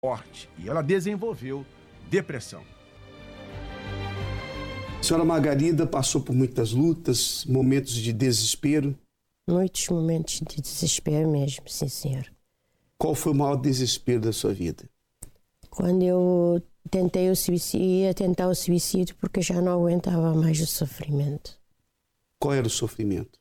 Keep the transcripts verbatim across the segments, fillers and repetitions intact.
forte e ela desenvolveu depressão. A senhora Margarida passou por muitas lutas, momentos de desespero. Muitos momentos de desespero mesmo, sim, senhor. Qual foi o maior desespero da sua vida? Quando eu tentei o suicídio, ia tentar o suicídio porque já não aguentava mais o sofrimento. Qual era o sofrimento?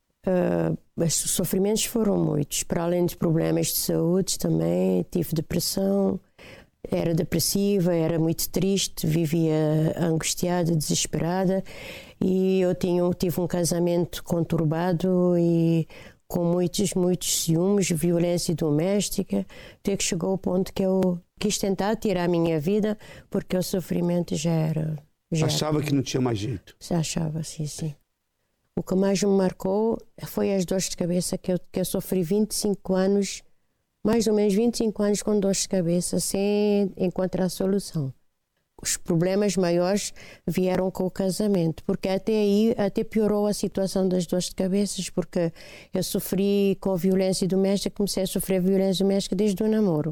Uh, os sofrimentos foram muitos. Para além de problemas de saúde também, tive depressão, era depressiva, era muito triste, vivia angustiada, desesperada, e eu tinha, tive um casamento conturbado e com muitos, muitos ciúmes, violência doméstica, até que chegou ao ponto que eu quis tentar tirar a minha vida porque o sofrimento já era... Já Achava era, que não tinha mais jeito? Achava, sim, sim. O que mais me marcou foi as dores de cabeça que eu, que eu sofri vinte e cinco anos, mais ou menos vinte e cinco anos com dores de cabeça, sem encontrar solução. Os problemas maiores vieram com o casamento, porque até aí até piorou a situação das dores de cabeça, porque eu sofri com violência doméstica, comecei a sofrer violência doméstica desde o namoro.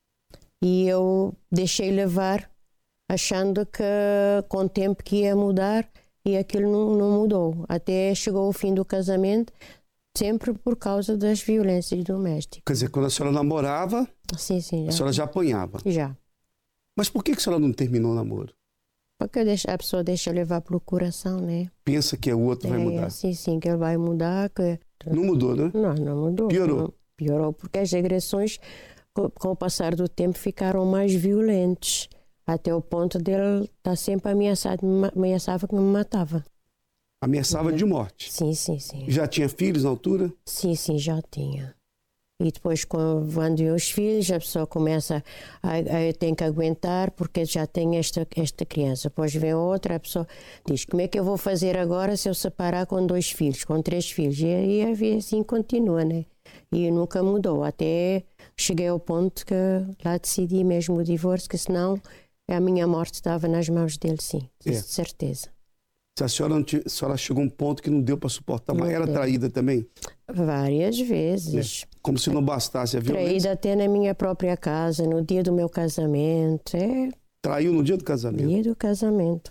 E eu deixei levar, achando que com o tempo que ia mudar, e aquilo não, não mudou. Até chegou o fim do casamento, sempre por causa das violências domésticas. Quer dizer, quando a senhora namorava, sim, sim, já. A senhora já apanhava? Já. Mas por que a senhora não terminou o namoro? Porque a pessoa deixa levar pelo coração, né? Pensa que o outro é, vai mudar. Sim, sim, que ele vai mudar. Que... Não mudou, né? Não, não mudou. Piorou? Não, piorou, porque as agressões, com o passar do tempo, ficaram mais violentas. Até o ponto dele estar sempre ameaçado, ameaçava que me matava. Ameaçava uhum. de morte? Sim, sim, sim. Já tinha filhos na altura? Sim, sim, já tinha. E depois, quando vêm os filhos, a pessoa começa a, a tem que aguentar porque já tem esta, esta criança. Depois vem outra, a pessoa diz, como é que eu vou fazer agora se eu separar com dois filhos, com três filhos? E, e assim continua, né? E nunca mudou. Até cheguei ao ponto que lá decidi mesmo o divórcio, que senão a minha morte estava nas mãos dele, sim, de é. certeza. Se a senhora, não tinha, a senhora chegou a um ponto que não deu para suportar mais, era traída também? Várias vezes. É. Como se não bastasse a violência. Traída até na minha própria casa, no dia do meu casamento. É... Traiu no dia do casamento? Dia do casamento.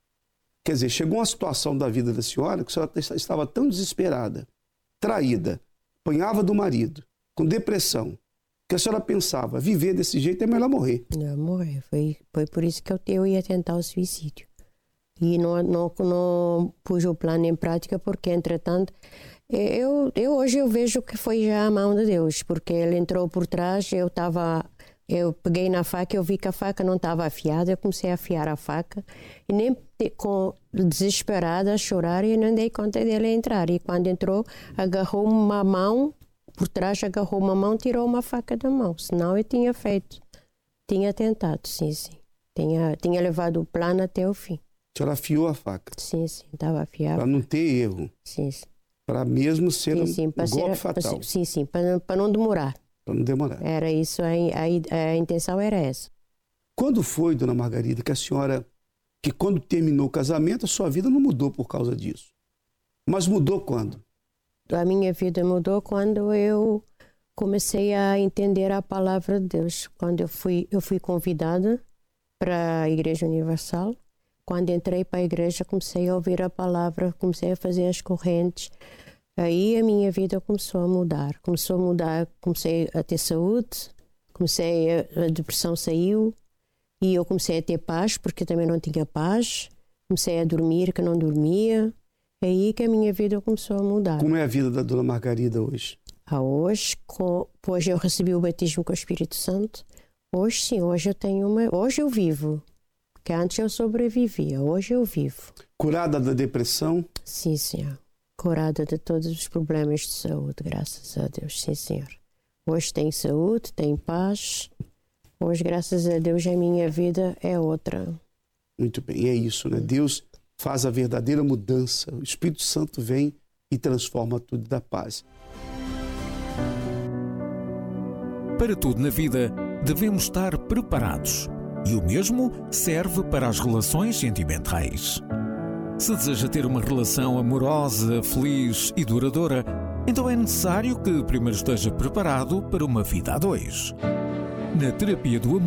Quer dizer, chegou uma situação da vida da senhora que a senhora estava tão desesperada, traída, apanhava do marido, com depressão, que a senhora pensava, viver desse jeito é melhor morrer. Não, morrer. Foi, foi por isso que eu, eu ia tentar o suicídio. E não, não, não pus o plano em prática porque, entretanto, eu, eu hoje eu vejo que foi já a mão de Deus, porque ele entrou por trás, eu estava, eu peguei na faca, eu vi que a faca não estava afiada, eu comecei a afiar a faca e nem com desesperada a chorar e não dei conta dele entrar. E quando entrou, agarrou uma mão, por trás agarrou uma mão, tirou uma faca da mão, senão eu tinha feito, tinha tentado, sim, sim, tinha, tinha levado o plano até o fim. A senhora afiou a faca? Sim, sim, estava afiada. Para não ter erro? Sim, sim. Para mesmo ser sim, um, sim, um para golpe ser, fatal? Para, sim, sim, para, para não demorar. Para não demorar. Era isso, a, a, a intenção era essa. Quando foi, dona Margarida, que a senhora, que quando terminou o casamento, a sua vida não mudou por causa disso? Mas mudou quando? A minha vida mudou quando eu comecei a entender a palavra de Deus. Quando eu fui, eu fui convidada para a Igreja Universal. Quando entrei para a igreja, comecei a ouvir a palavra, comecei a fazer as correntes. Aí a minha vida começou a mudar. Começou a mudar, comecei a ter saúde, comecei a, a depressão saiu e eu comecei a ter paz, porque também não tinha paz. Comecei a dormir, que não dormia. Aí que a minha vida começou a mudar. Como é a vida da dona Margarida hoje? Ah, hoje, com, hoje eu recebi o batismo com o Espírito Santo. Hoje sim, hoje eu tenho uma, hoje eu vivo. Que antes eu sobrevivia, hoje eu vivo. Curada da depressão? Sim, senhor. Curada de todos os problemas de saúde, graças a Deus, sim, senhor. Hoje tenho saúde, tenho paz. Hoje, graças a Deus, a minha vida é outra. Muito bem, é isso, né? Deus faz a verdadeira mudança. O Espírito Santo vem e transforma tudo e dá paz. Para tudo na vida, devemos estar preparados. E o mesmo serve para as relações sentimentais. Se deseja ter uma relação amorosa, feliz e duradoura, então é necessário que primeiro esteja preparado para uma vida a dois. Na terapia do amor